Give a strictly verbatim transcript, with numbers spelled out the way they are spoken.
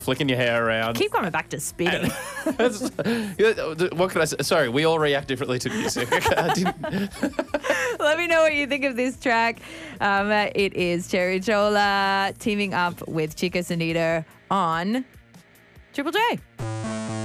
flicking your hair around. Keep coming back to spitting. What can I say? Sorry, we all react differently to music. I didn't- Let me know what you think of this track. Um, it is Cherry Chola teaming up with Chica Sonita on Triple J.